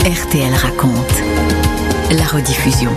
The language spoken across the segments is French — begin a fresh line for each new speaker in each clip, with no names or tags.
RTL raconte. La rediffusion.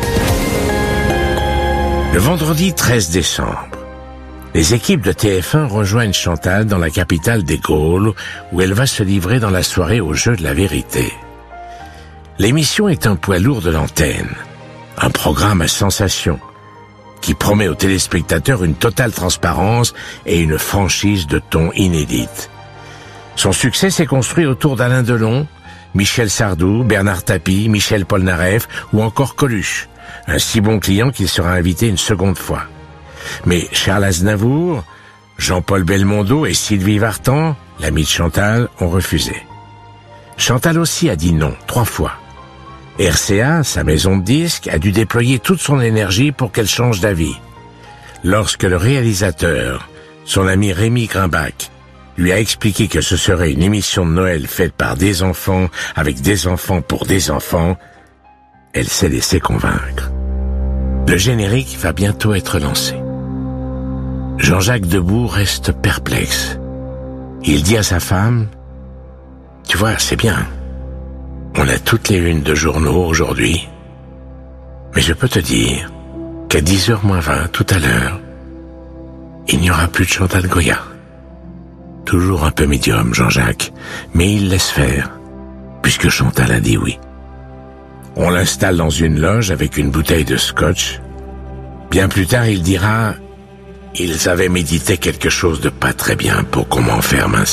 Le vendredi 13 décembre, les équipes de TF1 rejoignent Chantal dans la capitale des Gaules, où elle va se livrer dans la soirée au jeu de la vérité. L'émission est un poids lourd de l'antenne, un programme à sensation, qui promet aux téléspectateurs une totale transparence et une franchise de ton inédite. Son succès s'est construit autour d'Alain Delon, Michel Sardou, Bernard Tapie, Michel Polnareff ou encore Coluche, un si bon client qu'il sera invité une seconde fois. Mais Charles Aznavour, Jean-Paul Belmondo et Sylvie Vartan, l'ami de Chantal, ont refusé. Chantal aussi a dit non 3 fois. RCA, sa maison de disques, a dû déployer toute son énergie pour qu'elle change d'avis. Lorsque le réalisateur, son ami Rémi Grimbach, lui a expliqué que ce serait une émission de Noël faite par des enfants, avec des enfants pour des enfants, elle s'est laissée convaincre. Le générique va bientôt être lancé. Jean-Jacques Debout reste perplexe. Il dit à sa femme, « Tu vois, c'est bien. On a toutes les unes de journaux aujourd'hui. Mais je peux te dire qu'à 10h moins 20, tout à l'heure, il n'y aura plus de Chantal Goya. » Toujours un peu médium, Jean-Jacques, mais il laisse faire, puisque Chantal a dit oui. On l'installe dans une loge avec une bouteille de scotch. Bien plus tard, il dira « Ils avaient médité quelque chose de pas très bien pour qu'on m'enferme ainsi. »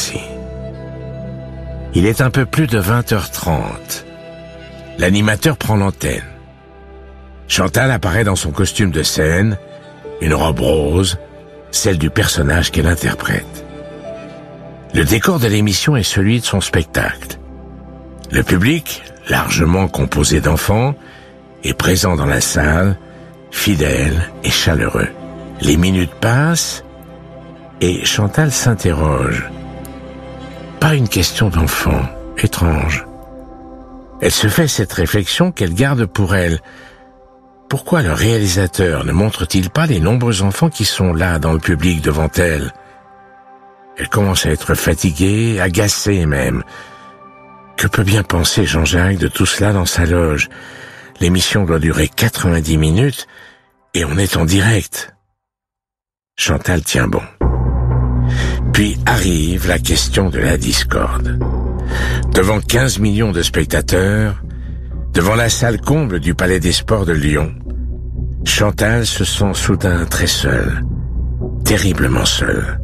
Il est un peu plus de 20h30. L'animateur prend l'antenne. Chantal apparaît dans son costume de scène, une robe rose, celle du personnage qu'elle interprète. Le décor de l'émission est celui de son spectacle. Le public, largement composé d'enfants, est présent dans la salle, fidèle et chaleureux. Les minutes passent et Chantal s'interroge. Pas une question d'enfant, étrange. Elle se fait cette réflexion qu'elle garde pour elle. Pourquoi le réalisateur ne montre-t-il pas les nombreux enfants qui sont là dans le public devant elle ? Elle commence à être fatiguée, agacée même. Que peut bien penser Jean-Jacques de tout cela dans sa loge ? L'émission doit durer 90 minutes et on est en direct. Chantal tient bon. Puis arrive la question de la discorde. Devant 15 millions de spectateurs, devant la salle comble du Palais des Sports de Lyon, Chantal se sent soudain très seule, terriblement seule.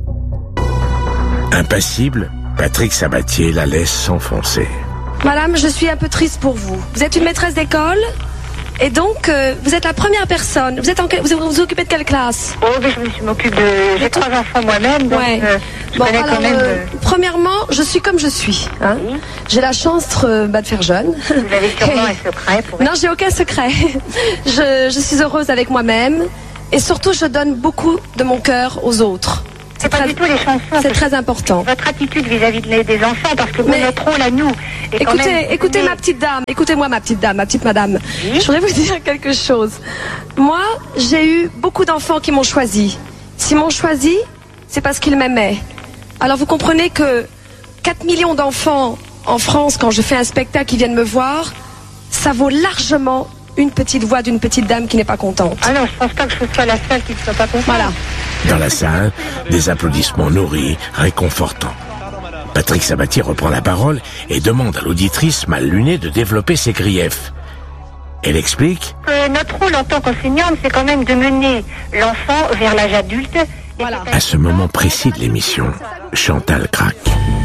Impassible, Patrick Sabatier la laisse s'enfoncer.
Madame, je suis un peu triste pour vous. Vous êtes une maîtresse d'école et donc vous êtes la première personne. Vous vous occupez de quelle classe?
Oh, mais je m'occupe de... J'ai 3 enfants moi-même, donc
ouais.
Je connais quand même...
Premièrement, je suis comme je suis. Hein. Oui. J'ai la chance de faire jeune.
Vous avez sûrement un secret pour...
Non, j'ai aucun secret. Je suis heureuse avec moi-même et surtout, je donne beaucoup de mon cœur aux autres.
C'est pas du tout les chansons.
C'est très important.
Votre attitude vis-à-vis des enfants, parce que notre rôle à nous...
Écoutez ma petite dame, écoutez-moi ma petite dame, ma petite madame. Oui? Je voudrais vous dire quelque chose. Moi, j'ai eu beaucoup d'enfants qui m'ont choisi. S'ils m'ont choisi, c'est parce qu'ils m'aimaient. Alors vous comprenez que 4 millions d'enfants en France, quand je fais un spectacle, qui viennent me voir, ça vaut largement une petite voix d'une petite dame qui n'est pas contente.
Ah non, je pense pas que ce soit la seule qui ne soit pas contente.
Voilà.
Dans la salle, des applaudissements nourris, réconfortants. Patrick Sabatier reprend la parole et demande à l'auditrice mal lunée de développer ses griefs. Elle explique
notre rôle en tant qu'enseignante, c'est quand même de mener l'enfant vers l'âge adulte.
Voilà.
À ce moment précis de l'émission, Chantal craque.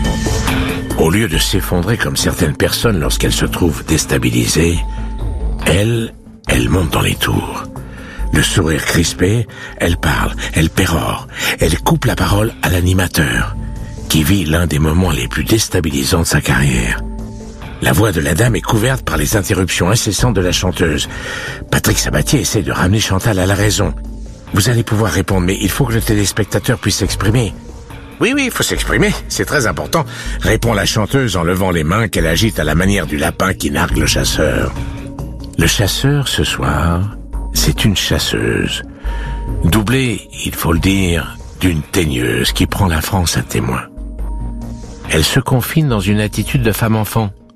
Au lieu de s'effondrer comme certaines personnes lorsqu'elles se trouvent déstabilisées, elle monte dans les tours. Le sourire crispé, elle parle, elle pérore, elle coupe la parole à l'animateur, qui vit l'un des moments les plus déstabilisants de sa carrière. La voix de la dame est couverte par les interruptions incessantes de la chanteuse. Patrick Sabatier essaie de ramener Chantal à la raison. Vous allez pouvoir répondre, mais il faut que le téléspectateur puisse s'exprimer. Oui, il faut s'exprimer, c'est très important, répond la chanteuse en levant les mains qu'elle agite à la manière du lapin qui nargue le chasseur. Le chasseur, ce soir, c'est une chasseuse, doublée, il faut le dire, d'une teigneuse qui prend la France à témoin. Elle se confine dans une attitude de femme-enfant.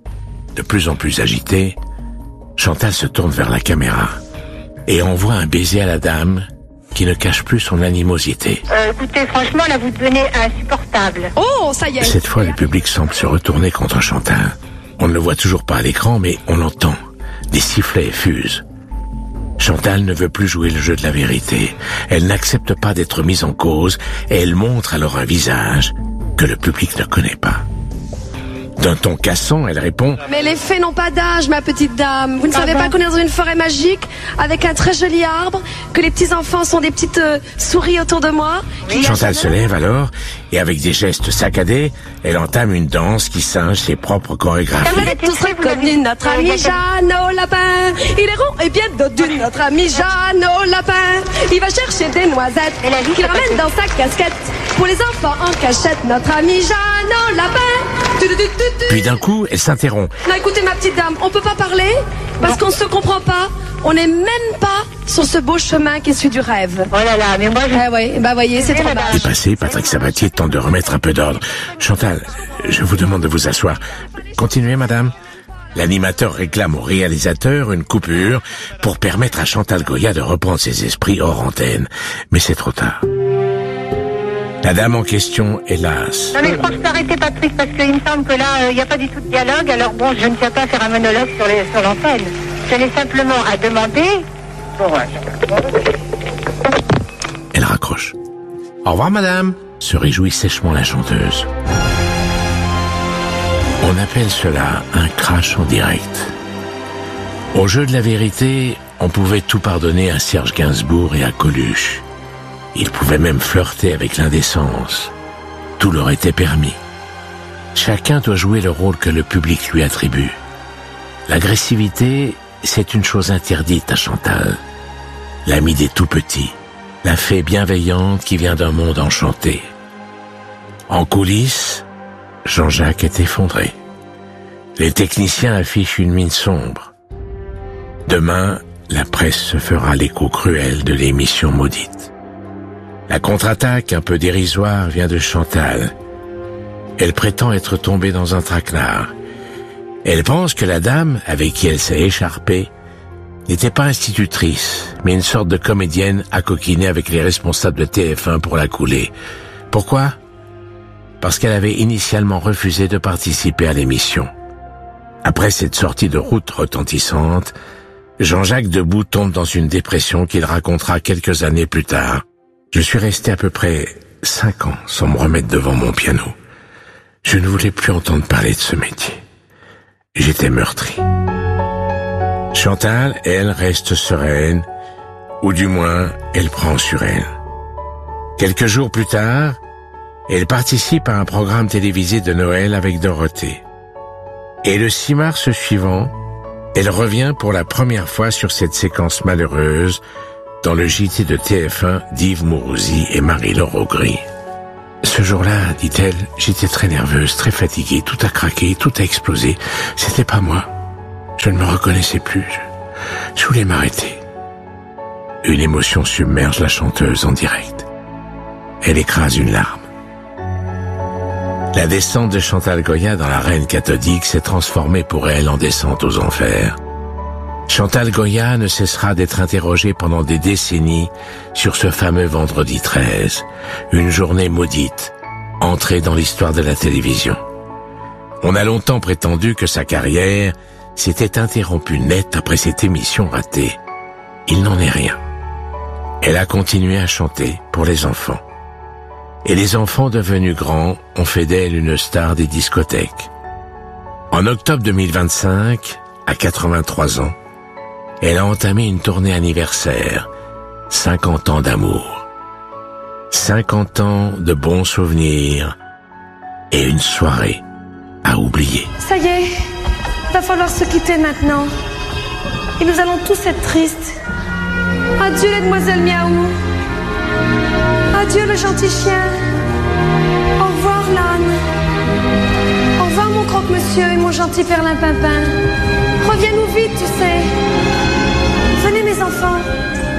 de plus en plus agitée, Chantal se tourne vers la caméra et envoie un baiser à la dame qui ne cache plus son animosité.
Écoutez, franchement, là, vous devenez insupportable.
Oh, ça y est.
Cette fois, le public semble se retourner contre Chantal. On ne le voit toujours pas à l'écran, mais on l'entend. Des sifflets fusent. Chantal ne veut plus jouer le jeu de la vérité. Elle n'accepte pas d'être mise en cause et elle montre alors un visage que le public ne connaît pas. D'un ton cassant, elle répond «
Mais les fées n'ont pas d'âge, ma petite dame. Vous ne savez pas qu'on est dans une forêt magique avec un très joli arbre, que les petits-enfants sont des petites souris autour de moi. »
Chantal se lève alors et avec des gestes saccadés, elle entame une danse qui singe ses propres chorégraphies.
Vous êtes tous reconnus notre ami Jeanne au lapin. Il est rond et bien dodu, notre ami Jeanne au lapin. Il va chercher des noisettes qu'il ramène dans sa casquette. Pour les enfants en cachette, notre ami Jeanne au lapin.
Puis d'un coup, elle s'interrompt.
Non, écoutez ma petite dame, on peut pas parler parce qu'on se comprend pas. On n'est même pas sur ce beau chemin qui est celui du rêve.
Oh là là, mais moi je...
ouais, bah voyez, c'est trop bas.
Dépassé, Patrick Sabatier tente de remettre un peu d'ordre. Chantal, je vous demande de vous asseoir. Continuez, madame. L'animateur réclame au réalisateur une coupure pour permettre à Chantal Goya de reprendre ses esprits hors antenne. Mais c'est trop tard. La dame en question est lasse.
Non mais je crois que je peux arrêter Patrick parce qu'il me semble que là, il n'y a pas du tout de dialogue. Alors bon, je ne tiens pas à faire un monologue sur l'antenne. Je n'ai simplement à demander...
Elle raccroche. Au revoir, madame, se réjouit sèchement la chanteuse. On appelle cela un crash en direct. Au jeu de la vérité, on pouvait tout pardonner à Serge Gainsbourg et à Coluche. Il pouvait même flirter avec l'indécence. Tout leur était permis. Chacun doit jouer le rôle que le public lui attribue. L'agressivité, c'est une chose interdite à Chantal. L'amie des tout-petits, la fée bienveillante qui vient d'un monde enchanté. En coulisses, Jean-Jacques est effondré. Les techniciens affichent une mine sombre. Demain, la presse se fera l'écho cruel de l'émission maudite. La contre-attaque un peu dérisoire vient de Chantal. Elle prétend être tombée dans un traquenard. Elle pense que la dame, avec qui elle s'est écharpée, n'était pas institutrice, mais une sorte de comédienne à coquiner avec les responsables de TF1 pour la couler. Pourquoi ? Parce qu'elle avait initialement refusé de participer à l'émission. Après cette sortie de route retentissante, Jean-Jacques Debout tombe dans une dépression qu'il racontera quelques années plus tard. Je suis resté à peu près 5 ans sans me remettre devant mon piano. Je ne voulais plus entendre parler de ce métier. J'étais meurtri. Chantal, elle, reste sereine, ou du moins, elle prend sur elle. Quelques jours plus tard, elle participe à un programme télévisé de Noël avec Dorothée. Et le 6 mars suivant, elle revient pour la première fois sur cette séquence malheureuse dans le JT de TF1 d'Yves Mourouzi et Marie-Laure Augry. Ce jour-là, dit-elle, j'étais très nerveuse, très fatiguée, tout a craqué, tout a explosé. C'était pas moi. Je ne me reconnaissais plus. Je voulais m'arrêter. Une émotion submerge la chanteuse en direct. Elle écrase une larme. La descente de Chantal Goya dans l'arène cathodique s'est transformée pour elle en descente aux enfers. Chantal Goya ne cessera d'être interrogée pendant des décennies sur ce fameux vendredi 13, une journée maudite, entrée dans l'histoire de la télévision. On a longtemps prétendu que sa carrière s'était interrompue net après cette émission ratée. Il n'en est rien. Elle a continué à chanter pour les enfants. Et les enfants devenus grands ont fait d'elle une star des discothèques. En octobre 2025, à 83 ans, elle a entamé une tournée anniversaire, 50 ans d'amour, 50 ans de bons souvenirs et une soirée à oublier.
Ça y est, il va falloir se quitter maintenant. Et nous allons tous être tristes. Adieu les demoiselles Miaou. Adieu le gentil chien. Au revoir l'âne. Au revoir mon croque-monsieur et mon gentil perlin-pimpin. Reviens-nous vite, tu sais. Venez mes enfants.